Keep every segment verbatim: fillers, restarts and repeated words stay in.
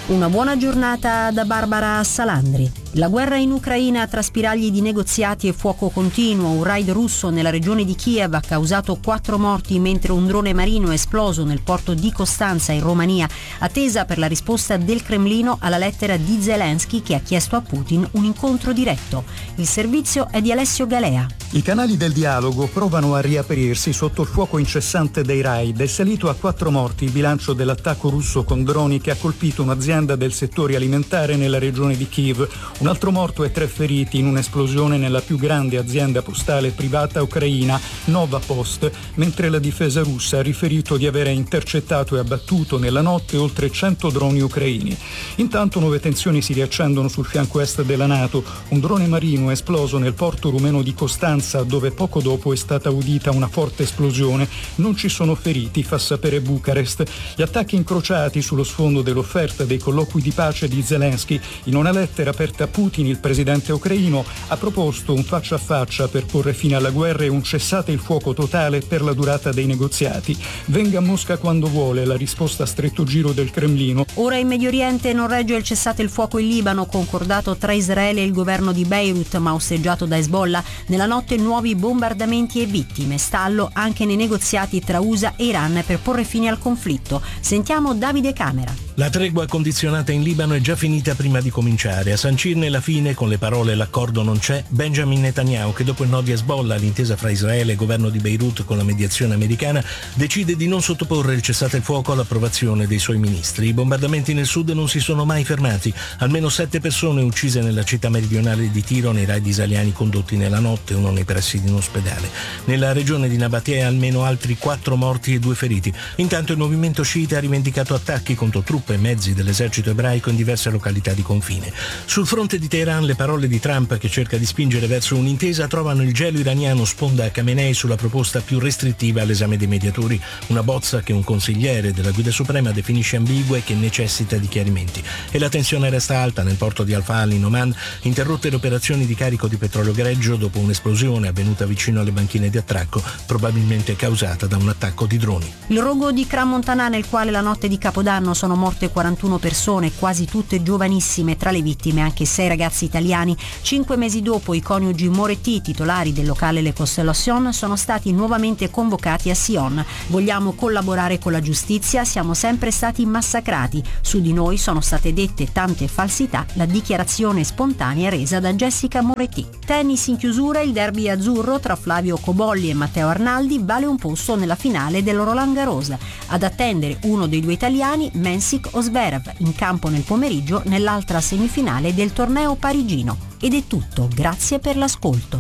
Una buona giornata da Barbara Salandri. La guerra in Ucraina tra spiragli di negoziati e fuoco continuo. Un raid russo nella regione di Kiev ha causato quattro morti mentre un drone marino è esploso nel porto di Costanza in Romania, attesa per la risposta del Cremlino alla lettera di Zelensky che ha chiesto a Putin un incontro diretto. Il servizio è di Alessio Galea. I canali del dialogo provano a riaprirsi sotto il fuoco incessante dei raid. È salito a quattro morti il bilancio dell'attacco russo con droni che ha colpito un'azienda del settore alimentare nella regione di Kiev. Un altro morto e tre feriti in un'esplosione nella più grande azienda postale privata ucraina, Nova Post, mentre la difesa russa ha riferito di avere intercettato e abbattuto nella notte oltre cento droni ucraini. Intanto nuove tensioni si riaccendono sul fianco est della NATO. Un drone marino è esploso nel porto rumeno di Costanza, dove poco dopo è stata udita una forte esplosione. Non ci sono feriti, fa sapere Bucarest. Gli attacchi incrociati sullo sfondo dell'offerta dei colloqui di pace di Zelensky. In una lettera aperta a Putin, il presidente ucraino ha proposto un faccia a faccia per porre fine alla guerra e un cessate il fuoco totale per la durata dei negoziati. Venga a Mosca quando vuole, la risposta a stretto giro del Cremlino. Ora in Medio Oriente non regge il cessate il fuoco in Libano, concordato tra Israele e il governo di Beirut, ma osteggiato da Hezbollah. Nella notte nuovi bombardamenti e vittime. Stallo anche nei negoziati tra U S A e Iran per porre fine al conflitto. Sentiamo Davide Camera. La tregua condizionata in Libano è già finita prima di cominciare. A sancirne la fine, con le parole "l'accordo non c'è", Benjamin Netanyahu, che dopo il no di Hezbollah, l'intesa fra Israele e il governo di Beirut con la mediazione americana, decide di non sottoporre il cessate il fuoco all'approvazione dei suoi ministri. I bombardamenti nel sud non si sono mai fermati. Almeno sette persone uccise nella città meridionale di Tiro nei raid israeliani condotti nella notte, uno nei pressi di un ospedale. Nella regione di Nabatea almeno altri quattro morti e due feriti. Intanto il movimento sciita ha rivendicato attacchi contro truppe e mezzi dell'esercito ebraico in diverse località di confine. Sul fronte di Teheran le parole di Trump, che cerca di spingere verso un'intesa, trovano il gelo iraniano sponda a Khamenei sulla proposta più restrittiva all'esame dei mediatori, una bozza che un consigliere della Guida Suprema definisce ambigua e che necessita di chiarimenti. E la tensione resta alta nel porto di Al-Fahal in Oman, interrotte le operazioni di carico di petrolio greggio dopo un'esplosione avvenuta vicino alle banchine di attracco, probabilmente causata da un attacco di droni. Il rogo di Crans-Montana, nel quale la notte di Capodanno sono morte quarantuno persone, quasi tutte giovanissime, tra le vittime anche sei ragazzi italiani. Cinque mesi dopo i coniugi Moretti, titolari del locale Le Constellation, sono stati nuovamente convocati a Sion. Vogliamo collaborare con la giustizia, siamo sempre stati massacrati. Su di noi sono state dette tante falsità, la dichiarazione spontanea resa da Jessica Moretti. Tennis in chiusura, il derby azzurro tra Flavio Cobolli e Matteo Arnaldi vale un posto nella finale del Roland Garros. Ad attendere uno dei due italiani, Mensik o Zverev, in campo nel pomeriggio nell'altra semifinale del torneo parigino. Ed è tutto, grazie per l'ascolto.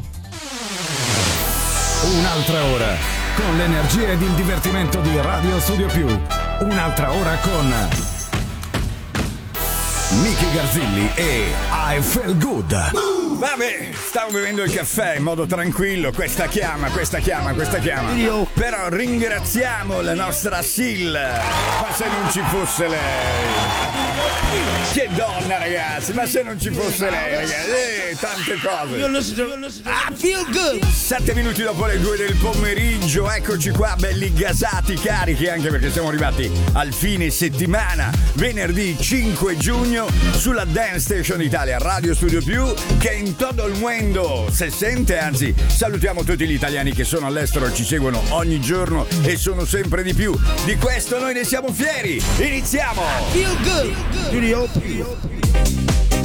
Un'altra ora con l'energia ed il divertimento di Radio Studio Più. Un'altra ora con Nicky Garzilli e I Feel Good. Vabbè, stavo bevendo il caffè in modo tranquillo. Questa chiama, questa chiama, questa chiama. Però ringraziamo la nostra Sil. Ma se non ci fosse lei. Che donna, ragazzi, ma se non ci fosse lei, ragazzi. Eh, tante cose. I feel good. Sette minuti dopo le due del pomeriggio, eccoci qua, belli gasati, carichi, anche perché siamo arrivati al fine settimana. Venerdì cinque giugno sulla Dance Station Italia, Radio Studio Più, che in todo il mondo se sente, anzi salutiamo tutti gli italiani che sono all'estero e ci seguono ogni giorno e sono sempre di più. Di questo noi ne siamo fieri. Iniziamo. Feel good. Studio Più.